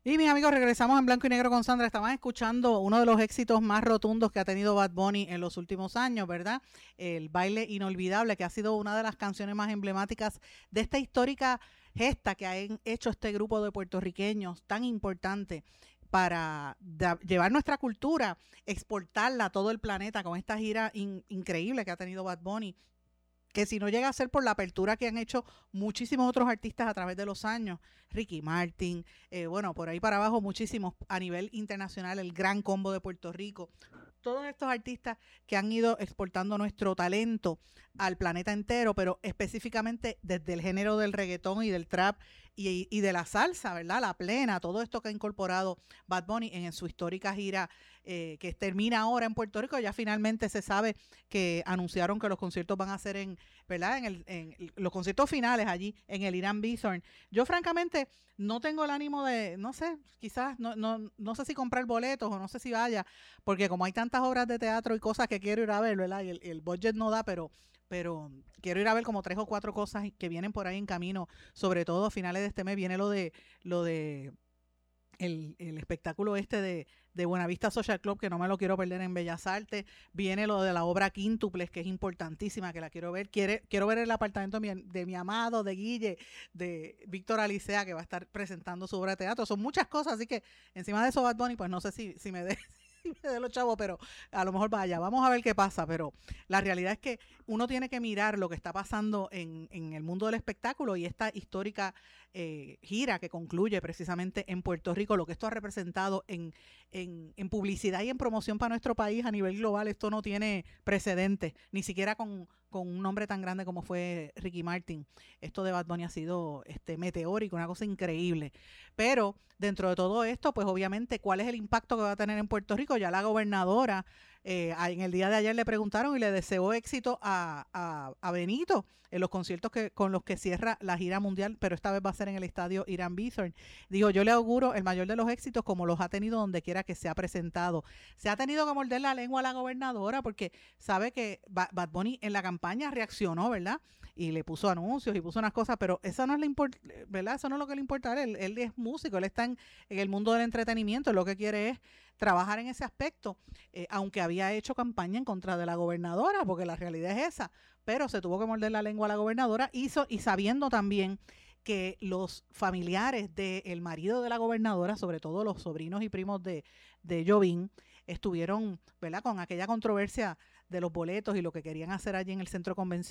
Y mis amigos, regresamos en blanco y negro con Sandra. Estaban escuchando uno de los éxitos más rotundos que ha tenido Bad Bunny en los últimos años, ¿verdad? El Baile Inolvidable, que ha sido una de las canciones más emblemáticas de esta histórica gesta que han hecho este grupo de puertorriqueños tan importante para llevar nuestra cultura, exportarla a todo el planeta con esta gira increíble que ha tenido Bad Bunny, que si no llega a ser por la apertura que han hecho muchísimos otros artistas a través de los años, Ricky Martin, bueno, por ahí para abajo muchísimos a nivel internacional, el Gran Combo de Puerto Rico, todos estos artistas que han ido exportando nuestro talento al planeta entero, pero específicamente desde el género del reggaetón y del trap y de la salsa, ¿verdad? La plena, todo esto que ha incorporado Bad Bunny en su histórica gira que termina ahora en Puerto Rico. Ya finalmente se sabe que anunciaron que los conciertos van a ser ¿verdad? En los conciertos finales allí en el Irán Bithorn. Yo francamente no tengo el ánimo de, no sé, quizás no sé si comprar boletos o no sé si vaya, porque como hay tantas obras de teatro y cosas que quiero ir a ver, ¿verdad? Y el budget no da, pero quiero ir a ver como 3 o 4 cosas que vienen por ahí en camino, sobre todo a finales de este mes viene lo de el espectáculo este de Buenavista Social Club, que no me lo quiero perder en Bellas Artes. Viene lo de la obra Quíntuples, que es importantísima, que la quiero ver. Quiero ver el apartamento de mi amado, de Guille, de Víctor Alicea, que va a estar presentando su obra de teatro. Son muchas cosas, así que encima de eso Bad Bunny, pues no sé si me dé de los chavos, pero a lo mejor vaya, vamos a ver qué pasa, pero la realidad es que uno tiene que mirar lo que está pasando en el mundo del espectáculo y esta histórica gira que concluye precisamente en Puerto Rico, lo que esto ha representado en publicidad y en promoción para nuestro país a nivel global. Esto no tiene precedentes, ni siquiera con un nombre tan grande como fue Ricky Martin. Esto de Bad Bunny ha sido meteórico, una cosa increíble. Pero dentro de todo esto, pues obviamente, ¿cuál es el impacto que va a tener en Puerto Rico? Ya la gobernadora en el día de ayer le preguntaron y le deseó éxito a Benito en los conciertos con los que cierra la gira mundial, pero esta vez va a ser en el estadio Irán Bithorn. Dijo, yo le auguro el mayor de los éxitos como los ha tenido donde quiera que se ha presentado. Se ha tenido que morder la lengua a la gobernadora porque sabe que Bad Bunny en la campaña reaccionó, ¿verdad? Y le puso anuncios y puso unas cosas, pero eso no es ¿verdad? Eso no es lo que le importa a él. Él es músico, él está en el mundo del entretenimiento, lo que quiere es trabajar en ese aspecto, aunque había hecho campaña en contra de la gobernadora, porque la realidad es esa, pero se tuvo que morder la lengua a la gobernadora y sabiendo también que los familiares del marido de la gobernadora, sobre todo los sobrinos y primos de Jovín, estuvieron, ¿verdad?, con aquella controversia de los boletos y lo que querían hacer allí en el centro